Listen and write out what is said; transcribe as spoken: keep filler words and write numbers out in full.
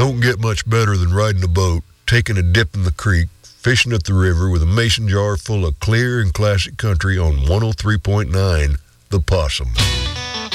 don't get much better than riding a boat, taking a dip in the creek, fishing at the river with a mason jar full of clear and classic country on one oh three point nine The Possum.